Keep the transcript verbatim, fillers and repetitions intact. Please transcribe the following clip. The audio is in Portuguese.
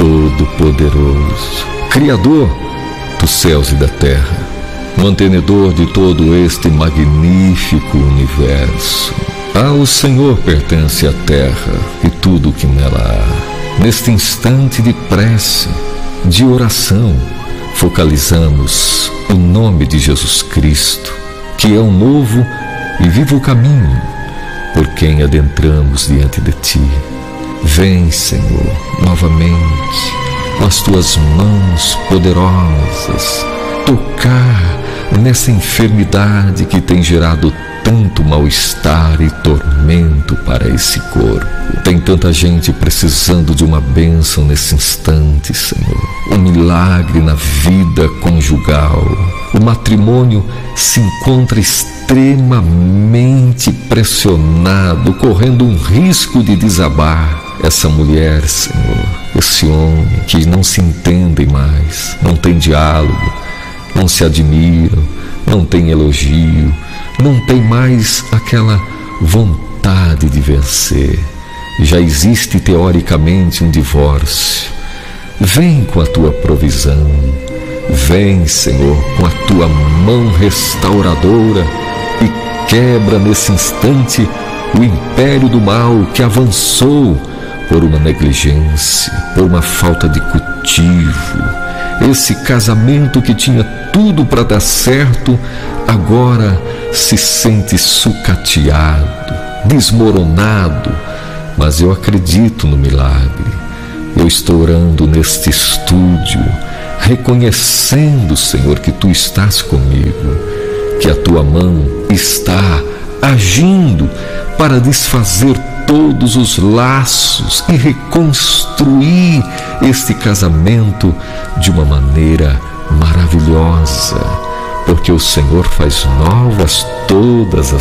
Todo-Poderoso, Criador dos céus e da terra, mantenedor de todo este magnífico universo. Ao Senhor pertence a terra e tudo o que nela há. Neste instante de prece, de oração, focalizamos o nome de Jesus Cristo, que é o novo e vivo caminho por quem adentramos diante de Ti. Vem, Senhor, novamente, com as Tuas mãos poderosas, tocar nessa enfermidade que tem gerado tanto mal-estar e tormento para esse corpo. Tem tanta gente precisando de uma bênção nesse instante, Senhor. Um milagre na vida conjugal. O matrimônio se encontra extremamente pressionado, correndo um risco de desabar. Essa mulher, Senhor, esse homem que não se entendem mais, não tem diálogo, não se admiram, não tem elogio, não tem mais aquela vontade de vencer. Já existe teoricamente um divórcio. Vem com a Tua provisão. Vem, Senhor, com a Tua mão restauradora e quebra nesse instante o império do mal que avançou por uma negligência, por uma falta de cultivo. Esse casamento que tinha tudo para dar certo, agora se sente sucateado, desmoronado. Mas eu acredito no milagre. Eu estou orando neste estúdio, reconhecendo, Senhor, que Tu estás comigo, que a Tua mão está agindo para desfazer todos os laços e reconstruir este casamento de uma maneira maravilhosa, porque o Senhor faz novas todas as